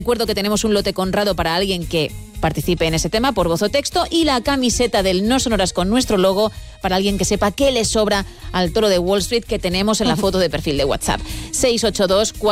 Recuerdo que tenemos un lote Conrado para alguien que participe en ese tema por voz o texto, y la camiseta del No Sonoras con nuestro logo para alguien que sepa qué le sobra al toro de Wall Street que tenemos en la foto de perfil de WhatsApp. 682